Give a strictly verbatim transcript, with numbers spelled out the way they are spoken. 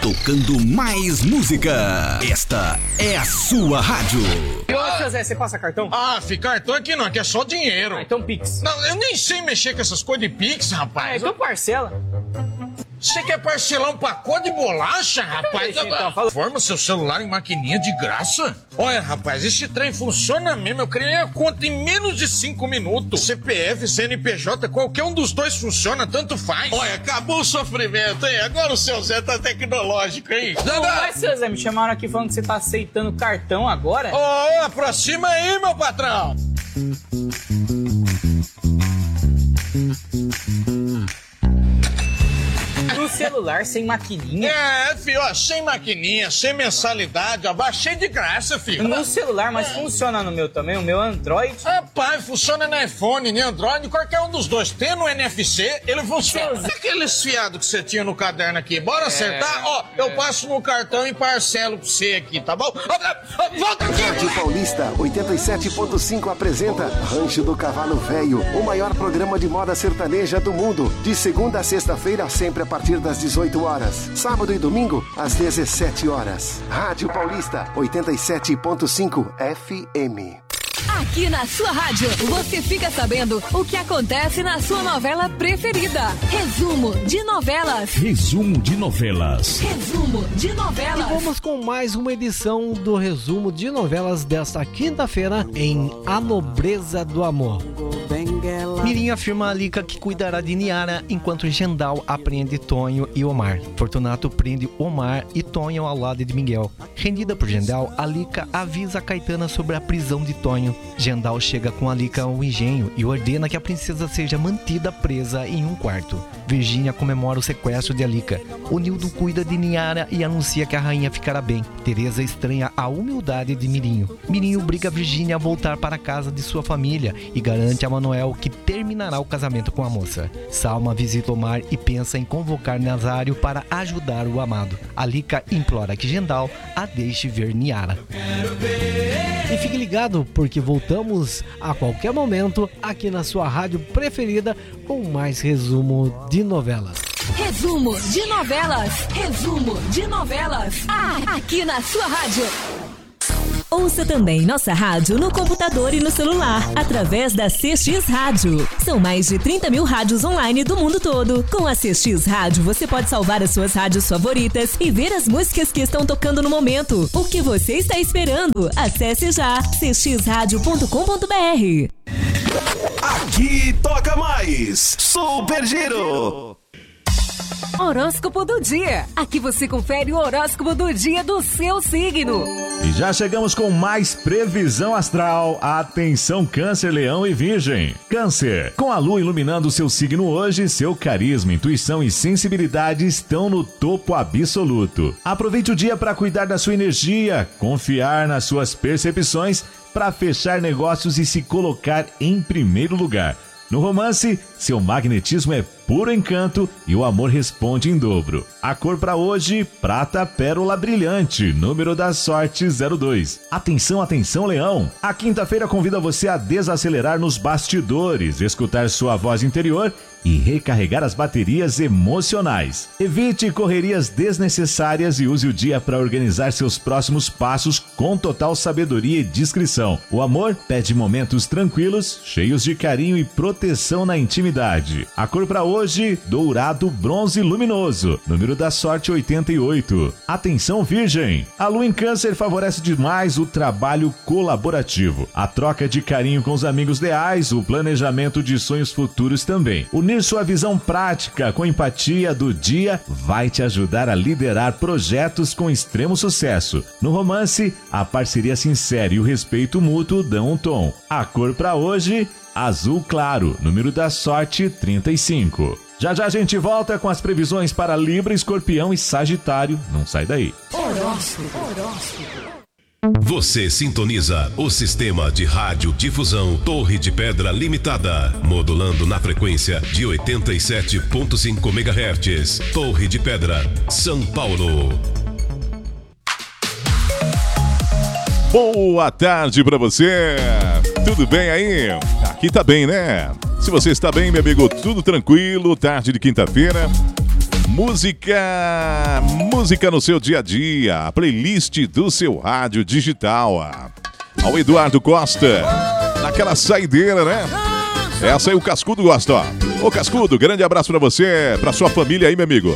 tocando mais música. Esta é a sua rádio. E ô, seu Zé, você passa cartão? Ah, fi, cartão aqui não, aqui é só dinheiro. Ah, então Pix. Não, eu nem sei mexer com essas coisas de Pix, rapaz. Ah, então parcela. Você quer parcelar um pacote de bolacha, rapaz? Deixa, então, fala. Forma seu celular em maquininha de graça? Olha, rapaz, esse trem funciona mesmo. Eu criei a conta em menos de cinco minutos. C P F, C N P J, qualquer um dos dois funciona, tanto faz. Olha, acabou o sofrimento, hein? Agora o seu Zé tá tecnológico, hein? Não, mas, seu Zé, me chamaram aqui falando que você tá aceitando cartão agora? Ô, oh, aproxima aí, meu patrão. No celular, sem maquininha? É, filho, ó, sem maquininha, sem mensalidade, ó, baixei de graça, filho. No celular, mas funciona no meu também, o meu Android. Rapaz, funciona no iPhone, no Android, qualquer um dos dois. Tem no N F C, ele funciona. E aqueles fiados que você tinha no caderno aqui, bora é, acertar? Ó, é. Eu passo no cartão e parcelo pra você aqui, tá bom? Volta aqui! Rádio Paulista oitenta e sete ponto cinco apresenta Rancho do Cavalo Velho, o maior programa de moda sertaneja do mundo. De segunda a sexta-feira, sempre a partir das dezoito horas. Sábado e domingo, às dezessete horas. Rádio Paulista oitenta e sete ponto cinco F M. Aqui na sua rádio, você fica sabendo o que acontece na sua novela preferida. Resumo de novelas. Resumo de novelas. Resumo de novelas. E vamos com mais uma edição do Resumo de Novelas desta quinta-feira em A Nobreza do Amor. Mirim afirma a Alica que cuidará de Niara enquanto Gendal apreende Tonho e Omar. Fortunato prende Omar e Tonho ao lado de Miguel. Rendida por Gendal, Alica avisa Caetana sobre a prisão de Tonho. Gendal chega com Alica ao engenho e ordena que a princesa seja mantida presa em um quarto. Virgínia comemora o sequestro de Alica. O Nildo cuida de Niara e anuncia que a rainha ficará bem. Teresa estranha a humildade de Mirinho. Mirinho obriga Virgínia a voltar para a casa de sua família e garante a Manuel que terminará o casamento com a moça. Salma visita Omar e pensa em convocar Nazário para ajudar o amado. Alica implora que Gendal a deixe ver Niara. E fique ligado, porque voltamos a qualquer momento aqui na sua rádio preferida com mais resumo de novelas. Resumo de novelas. Resumo de novelas. Ah, aqui na sua rádio. Ouça também nossa rádio no computador e no celular, através da C X Rádio. São mais de trinta mil rádios online do mundo todo. Com a C X Rádio, você pode salvar as suas rádios favoritas e ver as músicas que estão tocando no momento. O que você está esperando? Acesse já c x rádio ponto com ponto b r. Aqui toca mais Super Giro. Horóscopo do dia. Aqui você confere o horóscopo do dia do seu signo. E já chegamos com mais previsão astral. Atenção, Câncer, Leão e Virgem. Câncer, com a lua iluminando o seu signo hoje, seu carisma, intuição e sensibilidade estão no topo absoluto. Aproveite o dia para cuidar da sua energia, confiar nas suas percepções para fechar negócios e se colocar em primeiro lugar. No romance, seu magnetismo é puro encanto e o amor responde em dobro. A cor para hoje, prata pérola brilhante, número da sorte zero dois. Atenção, atenção, Leão! A quinta-feira convida você a desacelerar nos bastidores, escutar sua voz interior e recarregar as baterias emocionais. Evite correrias desnecessárias e use o dia para organizar seus próximos passos com total sabedoria e discrição. O amor pede momentos tranquilos, cheios de carinho e proteção na intimidade. A cor para hoje, dourado bronze luminoso, número da sorte oitenta e oito. Atenção, Virgem! A lua em Câncer favorece demais o trabalho colaborativo, a troca de carinho com os amigos leais, o planejamento de sonhos futuros também. Unir sua visão prática com empatia do dia vai te ajudar a liderar projetos com extremo sucesso. No romance, a parceria sincera e o respeito mútuo dão um tom. A cor para hoje, azul claro, número da sorte trinta e cinco. Já já a gente volta com as previsões para Libra, Escorpião e Sagitário. Não sai daí. Horóscopo. Horóscopo. Você sintoniza o sistema de radiodifusão Torre de Pedra Limitada, modulando na frequência de oitenta e sete ponto cinco megahertz. Torre de Pedra, São Paulo. Boa tarde pra você. Tudo bem aí? Aqui tá bem, né? Se você está bem, meu amigo, tudo tranquilo. Tarde de quinta-feira. Música, música no seu dia a dia, a playlist do seu rádio digital. Ao Eduardo Costa, naquela saideira, né? Essa aí o Cascudo gosta, ó. Ô Cascudo, grande abraço pra você, pra sua família aí, meu amigo.